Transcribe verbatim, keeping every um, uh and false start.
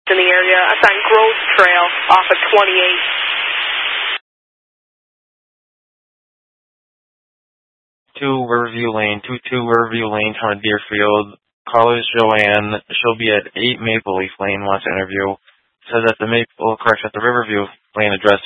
in the area. That's on Grove Trail off of twenty-eight. Two Riverview Lane, two two Riverview Lane, town of Deerfield. Caller is Joanne. She'll be at eight Maple Leaf Lane, wants to interview. Says that the Maple, correct, at the Riverview Lane address